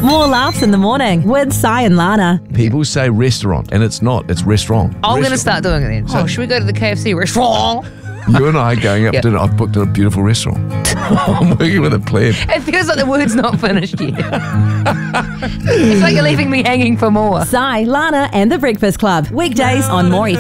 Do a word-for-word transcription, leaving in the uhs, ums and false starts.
More laughs in the morning with Si and Lana. People say restaurant, and it's not. It's restaurant. I'm going to Restaurant. start doing it then. So, should we go to the K F C restaurant? You and I are going up Yep. dinner. I've booked a beautiful restaurant. I'm working with a plan. It feels like the word's not finished yet. It's like you're leaving me hanging for more. Si, Lana and the Breakfast Club. Weekdays on More